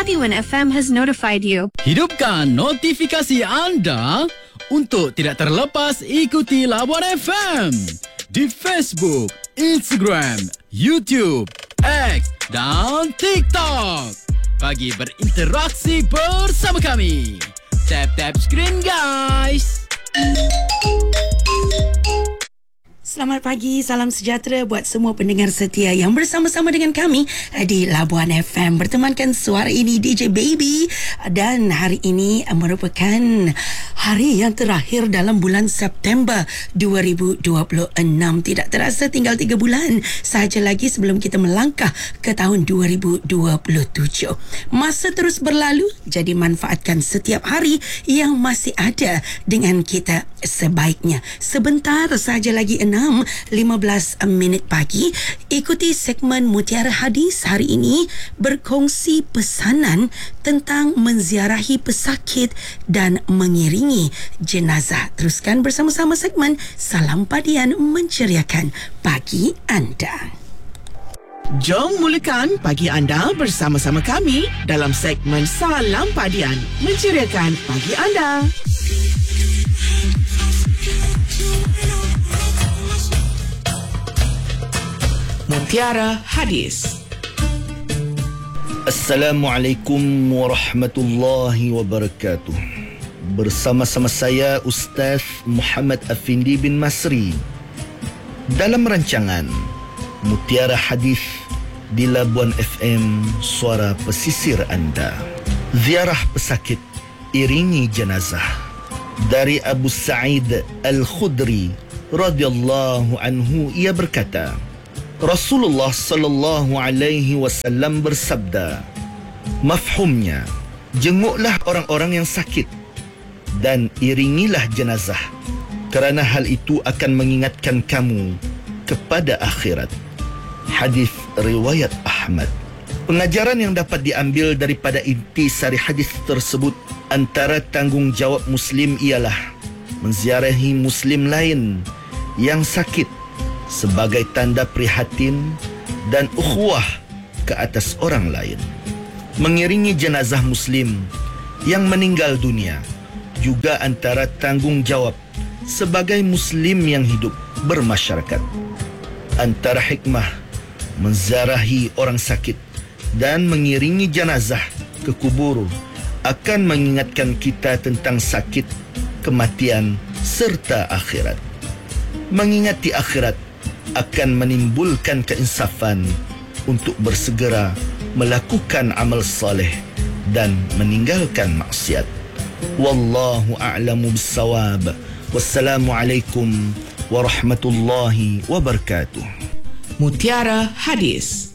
Happy One FM has notified you. Hidupkan notifikasi anda untuk tidak terlepas ikuti Labuan FM di Facebook, Instagram, YouTube, X dan TikTok. Bagi berinteraksi bersama kami. Tap screen guys. Selamat pagi, salam sejahtera buat semua pendengar setia yang bersama-sama dengan kami di Labuan FM. Bertemankan suara ini DJ Baby, dan hari ini merupakan hari yang terakhir dalam bulan September 2026. Tidak terasa tinggal 3 bulan sahaja lagi sebelum kita melangkah ke tahun 2027. Masa terus berlalu, jadi manfaatkan setiap hari yang masih ada dengan kita sebaiknya. Sebentar sahaja lagi 6:15 pagi, ikuti segmen Mutiara Hadis hari ini berkongsi pesanan tentang menziarahi pesakit dan mengiringi jenazah. Teruskan bersama-sama segmen Salam Padian menceriakan pagi anda. Jom mulakan pagi anda bersama-sama kami dalam segmen Salam Padian menceriakan pagi anda. Mutiara Hadis. Assalamualaikum warahmatullahi wabarakatuh. Bersama-sama saya Ustaz Muhammad Afindi bin Masri dalam rancangan Mutiara Hadis di Labuan FM, suara pesisir anda. Ziarah pesakit, iringi jenazah. Dari Abu Sa'id Al-Khudri radhiyallahu anhu, ia berkata, Rasulullah sallallahu alaihi wasallam bersabda, mafhumnya, jenguklah orang-orang yang sakit dan iringilah jenazah, kerana hal itu akan mengingatkan kamu kepada akhirat. Hadis riwayat Ahmad. Pengajaran yang dapat diambil daripada intisari hadis tersebut, antara tanggungjawab Muslim ialah menziarahi Muslim lain yang sakit sebagai tanda prihatin dan ukhuwah ke atas orang lain. Mengiringi jenazah Muslim yang meninggal dunia juga antara tanggungjawab sebagai Muslim yang hidup bermasyarakat. Antara hikmah menziarahi orang sakit dan mengiringi jenazah ke kubur akan mengingatkan kita tentang sakit, kematian serta akhirat. Mengingati akhirat akan menimbulkan keinsafan untuk bersegera melakukan amal saleh dan meninggalkan maksiat. Wallahu a'lamu bissawab. Wassalamualaikum warahmatullahi wabarakatuh. Mutiara Hadis.